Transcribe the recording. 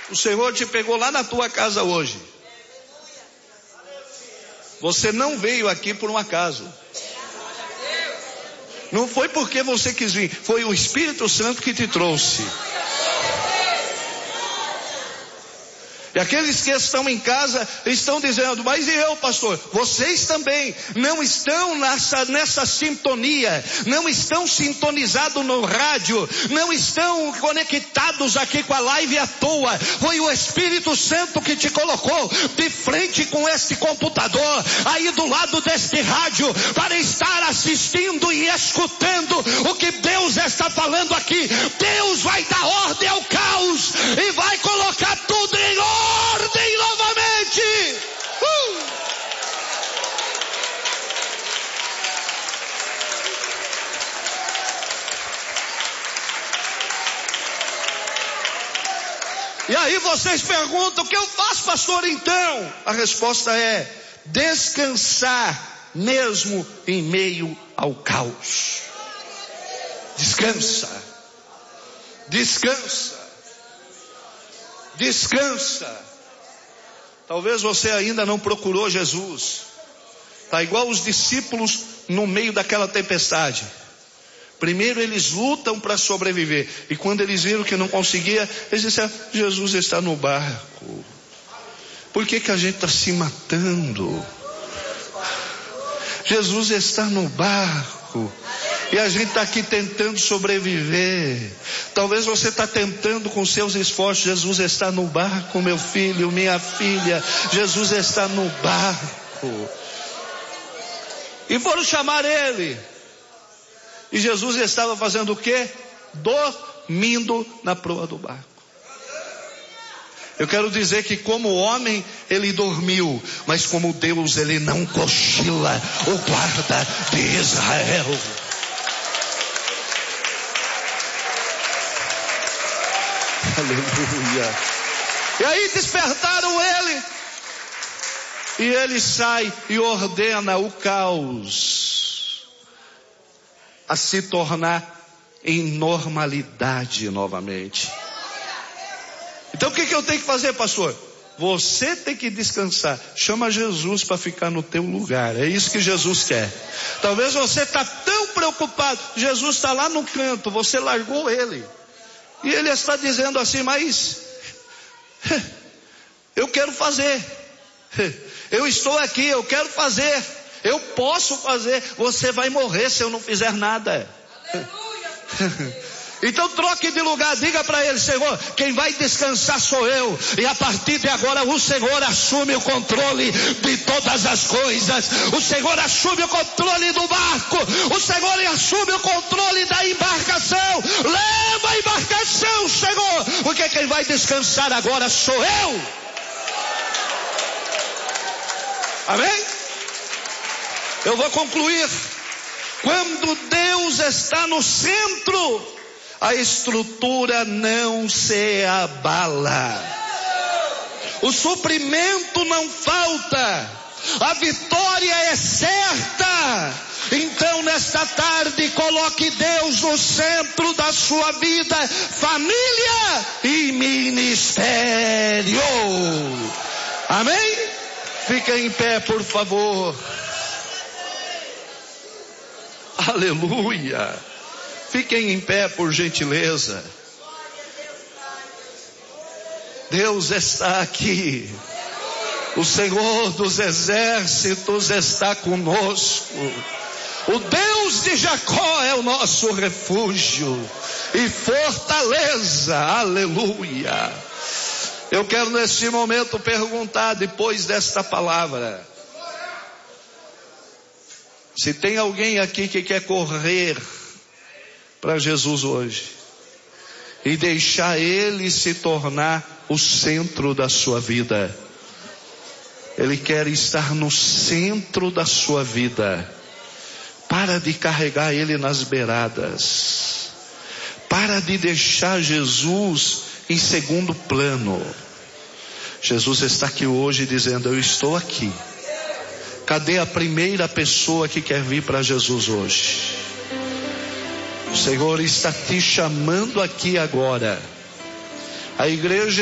O Senhor te pegou lá na tua casa hoje. Você não veio aqui por um acaso. Não foi porque você quis vir, foi o Espírito Santo que te trouxe. E aqueles que estão em casa estão dizendo: mas e eu, pastor? Vocês também não estão nessa sintonia, não estão sintonizados no rádio, não estão conectados aqui com a live à toa. Foi o Espírito Santo que te colocou de frente com este computador, aí do lado deste rádio, para estar assistindo e escutando o que Deus está falando aqui. Deus vai dar ordem ao caos e vai colocar tudo em ordem novamente. E aí vocês perguntam: o que eu faço, pastor, então? A resposta é: descansar mesmo em meio ao caos. Descansa. Descansa. Descansa. Talvez você ainda não procurou Jesus. Está igual os discípulos no meio daquela tempestade. Primeiro eles lutam para sobreviver. E quando eles viram que não conseguia, eles disseram: Jesus está no barco. Por que a gente está se matando? Jesus está no barco. E a gente está aqui tentando sobreviver. Talvez você está tentando com seus esforços. Jesus está no barco, meu filho, minha filha. Jesus está no barco. E foram chamar ele. E Jesus estava fazendo o quê? Dormindo na proa do barco. Eu quero dizer que como homem ele dormiu, mas como Deus ele não cochila, o guarda de Israel. Aleluia. E aí despertaram ele. E ele sai e ordena o caos a se tornar em normalidade novamente. Então o que eu tenho que fazer, pastor? Você tem que descansar. Chama Jesus para ficar no teu lugar. É isso que Jesus quer. Talvez você está tão preocupado. Jesus está lá no canto. Você largou ele. E ele está dizendo assim: mas eu quero fazer. Eu estou aqui, eu quero fazer. Eu posso fazer. Você vai morrer se eu não fizer nada. Aleluia. Então troque de lugar, diga para ele: Senhor, quem vai descansar sou eu. E a partir de agora o Senhor assume o controle de todas as coisas. O Senhor assume o controle do barco. O Senhor assume o controle da embarcação. Leva a embarcação, Senhor, porque quem vai descansar agora sou eu. Amém? Eu vou concluir. Quando Deus está no centro, a estrutura não se abala. O suprimento não falta. A vitória é certa. Então nesta tarde coloque Deus no centro da sua vida, família e ministério. Amém? Fica em pé, por favor. Aleluia. Fiquem em pé, por gentileza. Deus está aqui. O Senhor dos exércitos está conosco. O Deus de Jacó é o nosso refúgio e fortaleza. Aleluia. Eu quero neste momento perguntar, depois desta palavra, se tem alguém aqui que quer correr para Jesus hoje e deixar Ele se tornar o centro da sua vida. Ele quer estar no centro da sua vida. Para de carregar Ele nas beiradas. Para de deixar Jesus em segundo plano. Jesus está aqui hoje dizendo: eu estou aqui. Cadê a primeira pessoa que quer vir para Jesus hoje? O Senhor está te chamando aqui agora. A igreja